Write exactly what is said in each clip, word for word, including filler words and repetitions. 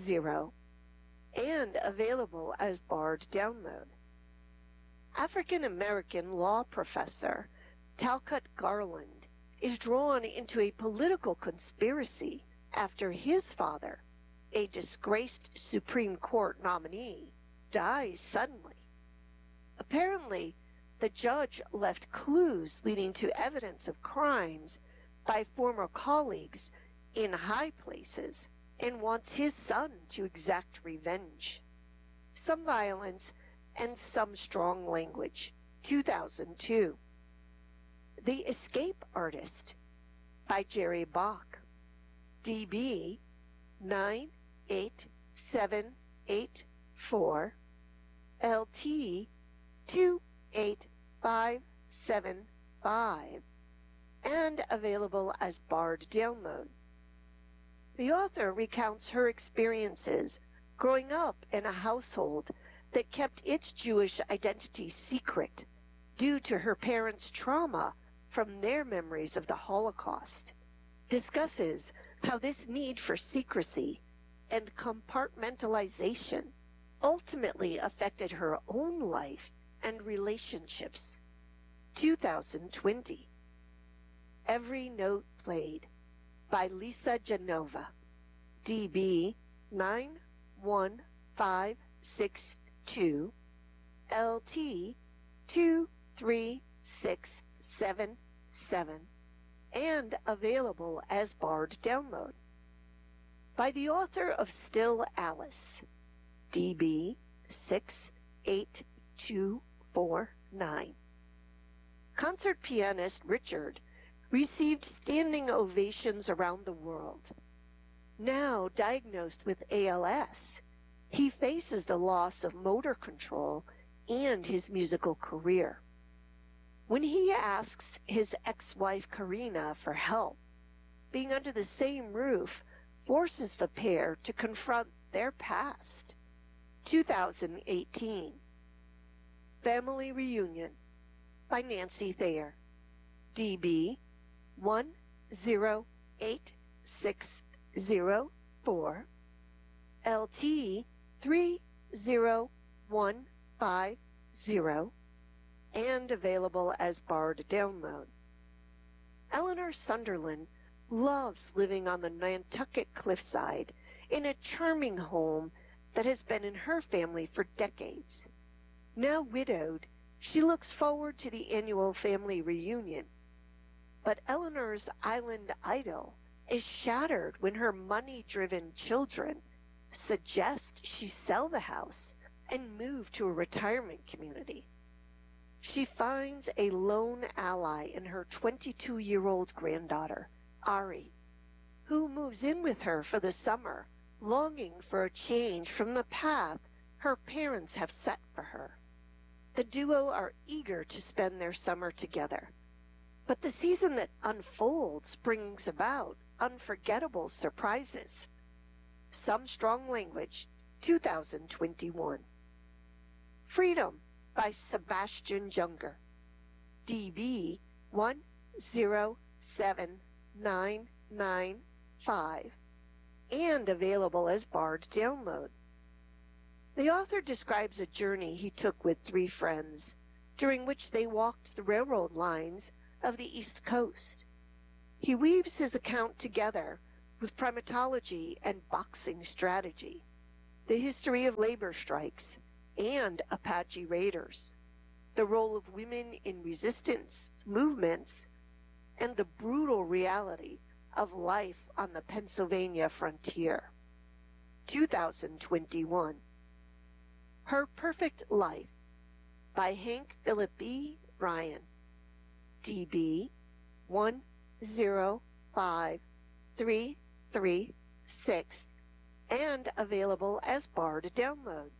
zero, and available as Bard download. African American law professor Talcott Garland is drawn into a political conspiracy after his father, a disgraced Supreme Court nominee, dies suddenly. Apparently, the judge left clues leading to evidence of crimes by former colleagues in high places and wants his son to exact revenge. Some violence and some strong language. two thousand two. The Escape Artist by Jerry Bach. D B nine eight seven eight four L T two eight five seven five, and available as Bard download. The author recounts her experiences growing up in a household that kept its Jewish identity secret due to her parents' trauma from their memories of the Holocaust, discusses how this need for secrecy and compartmentalization ultimately affected her own life and relationships. two thousand twenty. Every Note Played by Lisa Genova. D B nine one five six two L T two three six seven seven, and available as Bard download. By the author of Still Alice. D B six eight two four nine. Concert pianist Richard received standing ovations around the world. Now diagnosed with A L S, he faces the loss of motor control and his musical career. When he asks his ex-wife Karina for help, being under the same roof forces the pair to confront their past. two thousand eighteen. Family Reunion by Nancy Thayer. D B one zero eight six zero four L T three zero one five zero, and available as Bard download. Eleanor Sunderland loves living on the Nantucket cliffside in a charming home that has been in her family for decades. Now widowed, she looks forward to the annual family reunion. But Eleanor's island idyll is shattered when her money-driven children suggest she sell the house and move to a retirement community. She finds a lone ally in her twenty-two-year-old granddaughter, Ari, who moves in with her for the summer, longing for a change from the path her parents have set for her. The duo are eager to spend their summer together, but the season that unfolds brings about unforgettable surprises. Some Strong Language, two thousand twenty-one. Freedom by Sebastian Junger. D B one zero seven nine nine five, and available as Bard download. The author describes a journey he took with three friends, during which they walked the railroad lines of the East Coast. He weaves his account together with primatology and boxing strategy, the history of labor strikes and Apache raiders, the role of women in resistance movements, and the brutal reality of life on the Pennsylvania frontier. two thousand twenty-one. Her Perfect Life by Hank Philip B. Ryan. D B one zero five three three six, and available as Bard download.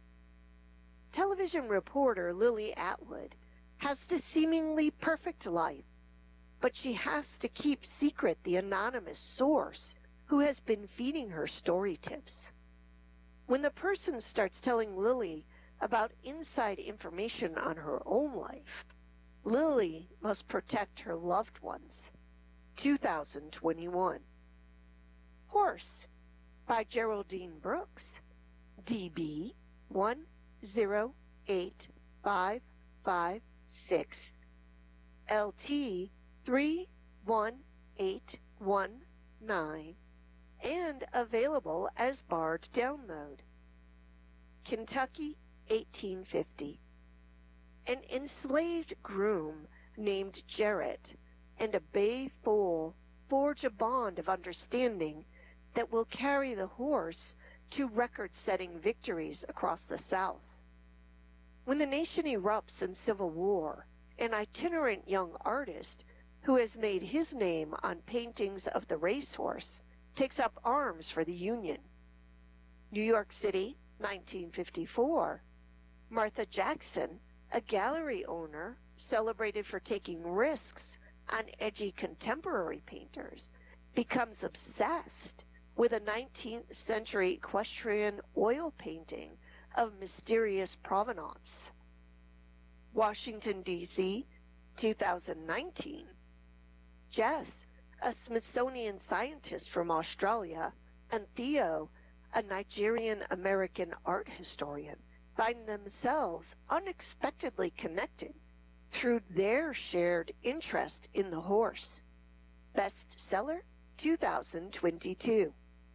Television reporter Lily Atwood has the seemingly perfect life, but she has to keep secret the anonymous source who has been feeding her story tips. When the person starts telling Lily about inside information on her own life, Lily must protect her loved ones. two thousand twenty-one. Horse by Geraldine Brooks, D B one zero eight five five six, L T three one eight one nine, and available as Bard download. Kentucky, eighteen fifty. An enslaved groom named Jarrett and a bay foal forge a bond of understanding that will carry the horse to record-setting victories across the South. When the nation erupts in civil war, an itinerant young artist who has made his name on paintings of the racehorse takes up arms for the Union. New York City, nineteen fifty-four. Martha Jackson, a gallery owner celebrated for taking risks on edgy contemporary painters, becomes obsessed with a nineteenth century equestrian oil painting of mysterious provenance. Washington, D C, two thousand nineteen. Jess, a Smithsonian scientist from Australia, and Theo, a Nigerian-American art historian, find themselves unexpectedly connected through their shared interest in the horse. Bestseller, two thousand twenty-two.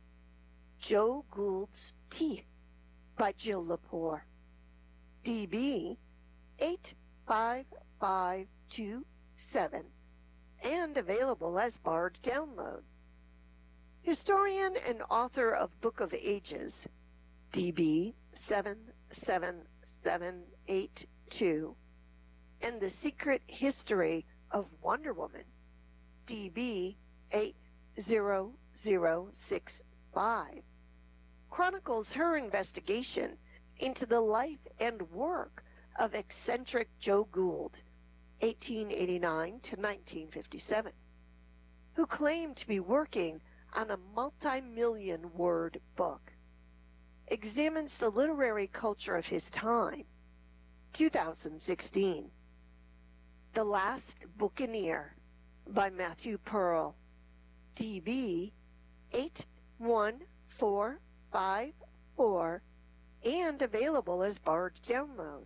Joe Gould's Teeth by Jill Lepore, D B eight five five two seven, and available as Bard download. Historian and author of Book of Ages, D B seven seven seven eight two, and The Secret History of Wonder Woman, D B eight zero zero six five, chronicles her investigation into the life and work of eccentric Joe Gould, eighteen eighty-nine to nineteen fifty-seven, who claimed to be working on a multi-million word book. Examines the literary culture of his time, two thousand sixteen. The Last Buccaneer by Matthew Pearl, D B eight one four five four, and available as Bard download.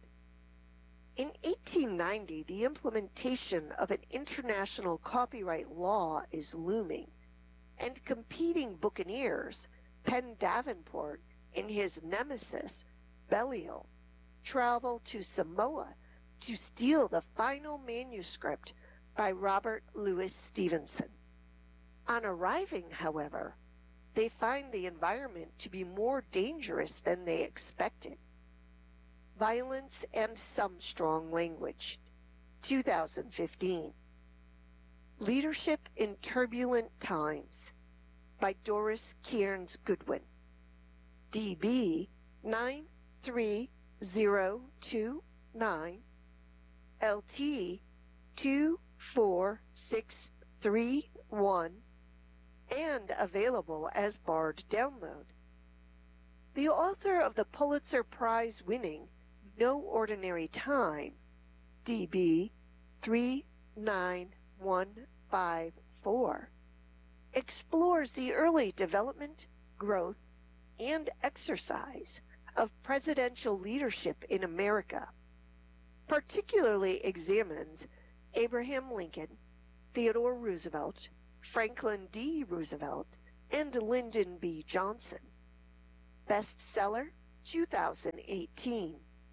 In eighteen ninety, the implementation of an international copyright law is looming, and competing buccaneers, Penn Davenport and his nemesis, Belial, travel to Samoa to steal the final manuscript by Robert Louis Stevenson. On arriving, however, they find the environment to be more dangerous than they expected. Violence and Some Strong Language, two thousand fifteen. Leadership in Turbulent Times by Doris Kearns Goodwin, D B nine three zero two nine, L T two four six three one, and available as Bard download. The author of the Pulitzer Prize-winning No Ordinary Time, D B three nine one five four, explores the early development, growth, and exercise of presidential leadership in America, particularly examines Abraham Lincoln, Theodore Roosevelt, Franklin D. Roosevelt, and Lyndon B. Johnson. Bestseller, two thousand eighteen.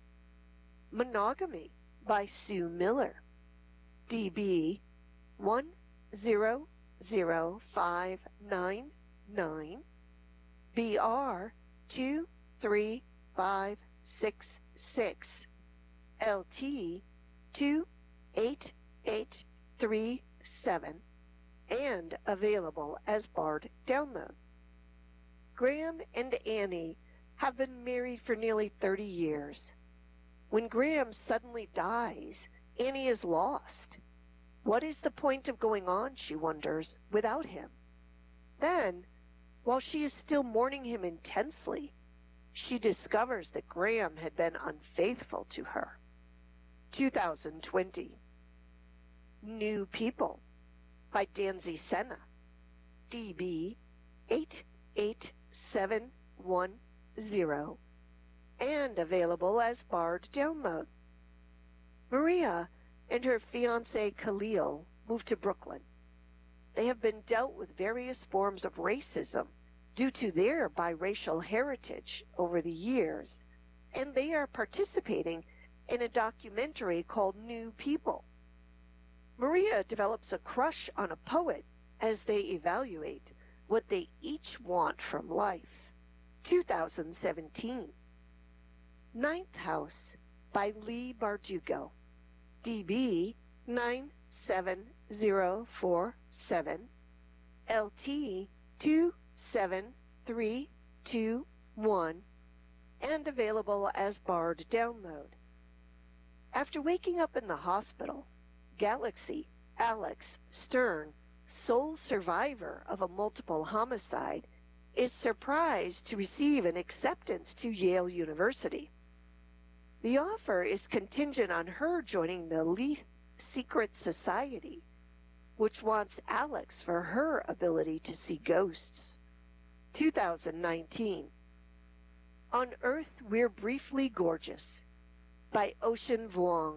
Monogamy by Sue Miller, D B one zero zero five nine nine, B R two three five six six, L T two eight eight three seven, and available as Bard download. Graham and Annie have been married for nearly thirty years. When Graham suddenly dies, Annie is lost. What is the point of going on, she wonders, without him? Then, while she is still mourning him intensely, she discovers that Graham had been unfaithful to her. two thousand twenty. New People by Danzy Senna, D B eight eight seven one zero and available as Bard download. Maria and her fiancé Khalil moved to Brooklyn. They have been dealt with various forms of racism due to their biracial heritage over the years, and they are participating in a documentary called New People. Maria develops a crush on a poet as they evaluate what they each want from life. two thousand seventeen. Ninth House by Lee Bardugo. D B nine seven zero four seven, L T two seven three two one, and available as Bard download. After waking up in the hospital, Galaxy Alex Stern, sole survivor of a multiple homicide, is surprised to receive an acceptance to Yale University. The offer is contingent on her joining the Elite Secret Society, which wants Alex for her ability to see ghosts. two thousand nineteen. On Earth We're Briefly Gorgeous by Ocean Vuong.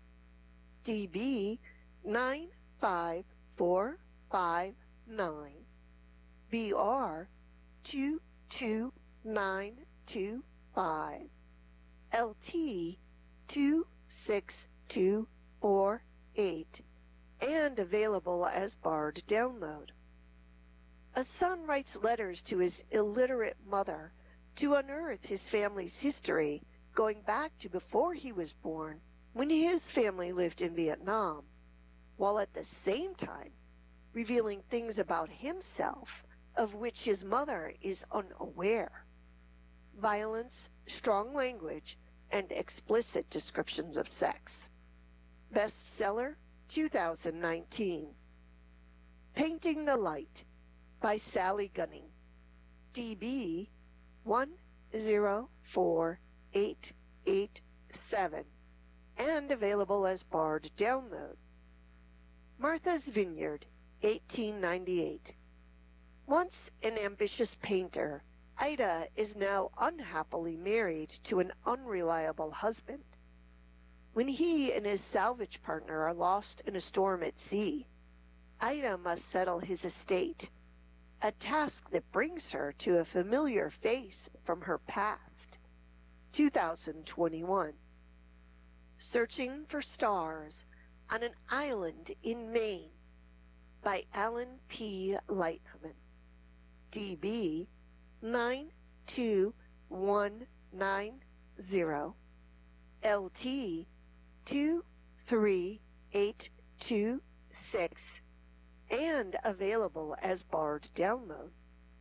D B nine five four five nine, B R two two nine two five, L T two six two four eight, and available as Bard download. A son writes letters to his illiterate mother to unearth his family's history going back to before he was born, when his family lived in Vietnam, while at the same time revealing things about himself of which his mother is unaware. Violence, strong language, and explicit descriptions of sex. Bestseller, two thousand nineteen. Painting the Light by Sally Gunning. D B one zero four eight eight seven, and available as Bard download. Martha's Vineyard, eighteen ninety-eight. Once an ambitious painter, Ida is now unhappily married to an unreliable husband. When he and his salvage partner are lost in a storm at sea, Ida must settle his estate, a task that brings her to a familiar face from her past. two thousand twenty-one. Searching for Stars on an Island in Maine by Alan P. Lightman. D B nine two one nine zero, L T two three eight two six, and available as Bard download.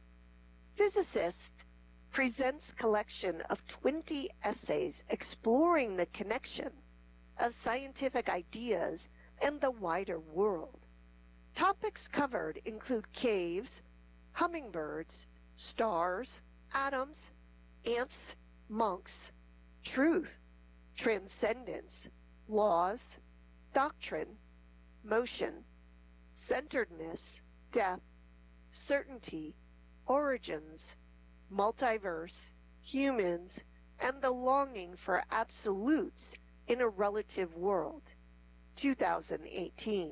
Physicists presents collection of twenty essays exploring the connection of scientific ideas and the wider world. Topics covered include caves, hummingbirds, stars, atoms, ants, monks, truth, transcendence, laws, doctrine, motion, centeredness, death, certainty, origins, multiverse, humans, and the longing for absolutes in a relative world. two thousand eighteen.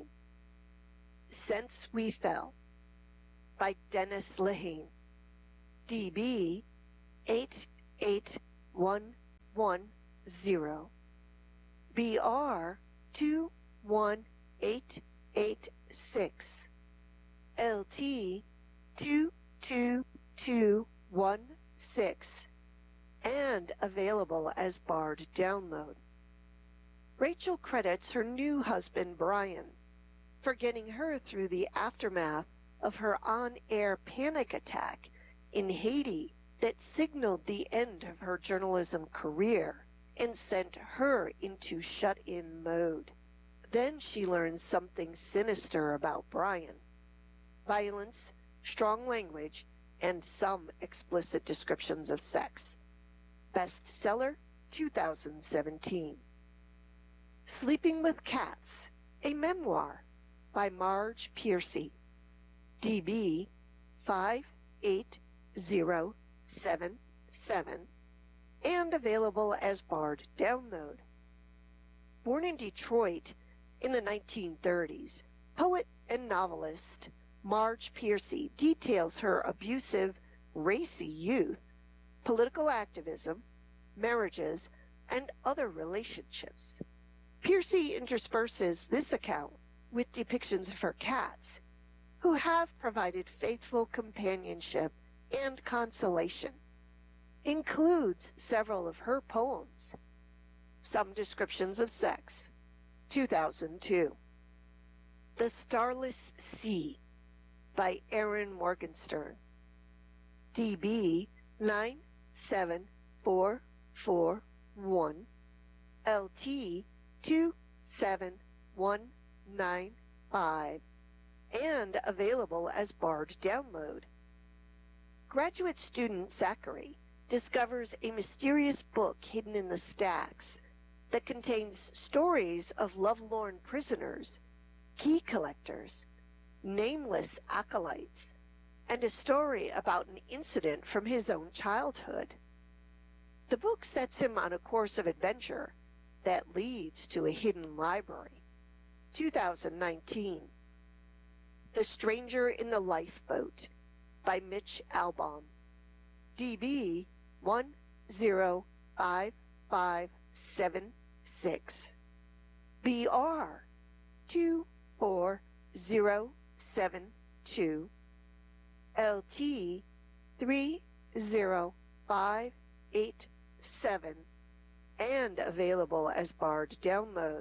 Since We Fell by Dennis Lehane. D B eight eight one one zero, B R two one eight eight six, L T two two two one six, and available as Bard download. Rachel credits her new husband Brian for getting her through the aftermath of her on-air panic attack in Haiti that signaled the end of her journalism career and sent her into shut-in mode. Then she learns something sinister about Brian. Violence, strong language, and some explicit descriptions of sex. Bestseller, two thousand seventeen. Sleeping with Cats, a memoir by Marge Piercy. D B five eight zero seven seven, and available as Bard download. Born in Detroit in the nineteen thirties, poet and novelist Marge Piercy details her abusive, racy youth, political activism, marriages, and other relationships. Piercy intersperses this account with depictions of her cats, who have provided faithful companionship and consolation. Includes several of her poems. Some descriptions of sex, two thousand two. The Starless Sea by Erin Morgenstern. D B nine seven four four one, L T two seven one nine five, and available as Bard download. Graduate student Zachary discovers a mysterious book hidden in the stacks that contains stories of lovelorn prisoners, key collectors, nameless acolytes, and a story about an incident from his own childhood. The book sets him on a course of adventure that leads to a hidden library. two thousand nineteen. The Stranger in the Lifeboat by Mitch Albom. D B one zero five five seven six. B R two four zero seven two. L T three zero five eight seven, and available as Bard download.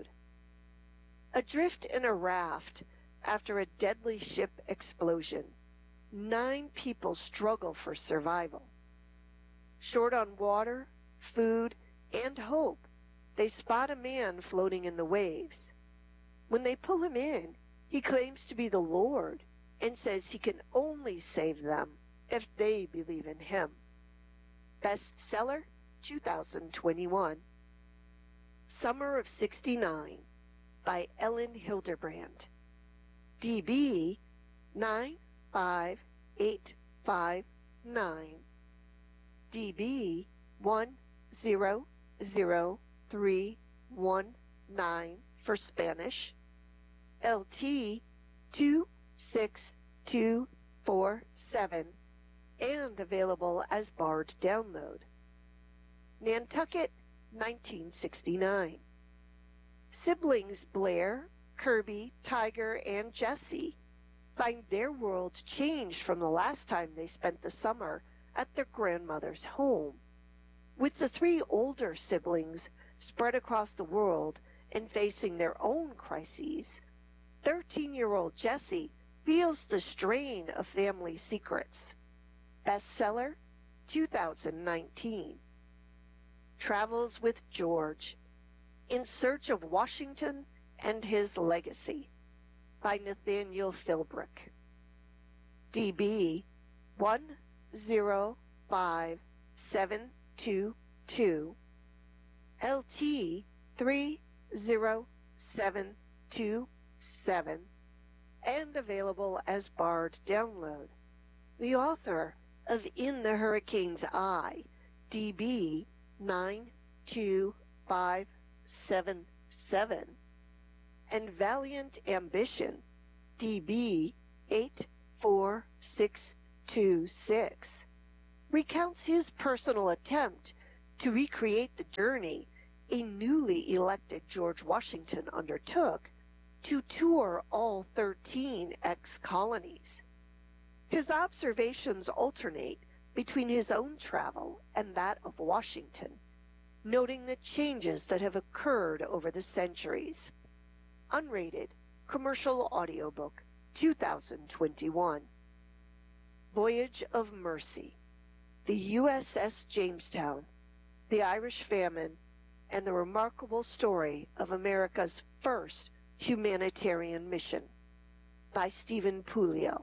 Adrift in a raft after a deadly ship explosion, nine people struggle for survival. Short on water, food, and hope, they spot a man floating in the waves. When they pull him in, he claims to be the Lord and says he can only save them if they believe in him. Bestseller, two thousand twenty-one. Summer of sixty-nine by Ellen Hilderbrand. D B nine five eight five nine. D B one zero zero three one nine for Spanish. L T two six two four seven, and available as Bard download. Nantucket, nineteen sixty-nine. Siblings Blair, Kirby, Tiger, and Jessie find their world changed from the last time they spent the summer at their grandmother's home. With the three older siblings spread across the world and facing their own crises, thirteen-year-old Jessie feels the strain of family secrets. Bestseller, two thousand nineteen. Travels with George, In Search of Washington and His Legacy by Nathaniel Philbrick. D B one zero five seven two two. L T three zero seven two seven, and available as Bard download. The author of In the Hurricane's Eye, D B nine two five seven seven, and Valiant Ambition, D B eight four six two six, recounts his personal attempt to recreate the journey a newly elected George Washington undertook to tour all thirteen ex-colonies. His observations alternate between his own travel and that of Washington, noting the changes that have occurred over the centuries. Unrated Commercial Audiobook, two thousand twenty-one. Voyage of Mercy, the U S S Jamestown, the Irish Famine, and the remarkable story of America's first humanitarian mission by Stephen Puleo.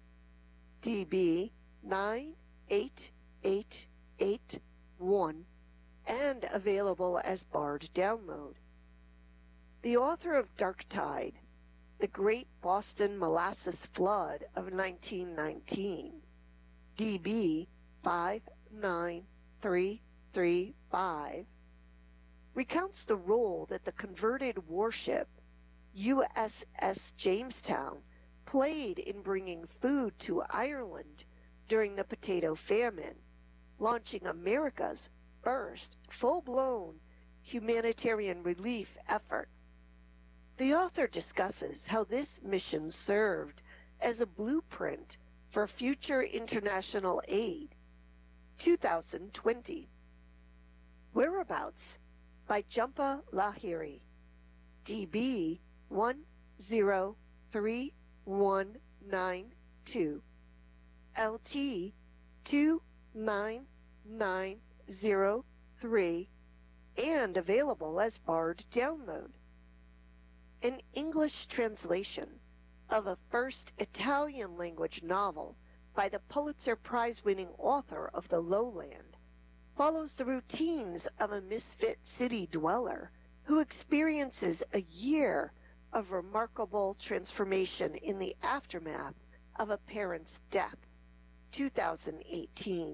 D B nine eight eight eight one, and available as Bard download. The author of Dark Tide, The Great Boston Molasses Flood of nineteen nineteen, D B five nine three three five, recounts the role that the converted warship U S S Jamestown played in bringing food to Ireland during the potato famine, launching America's first full-blown humanitarian relief effort. The author discusses how this mission served as a blueprint for future international aid. two thousand twenty. Whereabouts by Jhumpa Lahiri, D B one zero three one nine two, L T two nine nine zero three, and available as Bard download. An English translation of a first Italian language novel by the Pulitzer Prize-winning author of The Lowland follows the routines of a misfit city dweller who experiences a year of remarkable transformation in the aftermath of a parent's death. two thousand eighteen.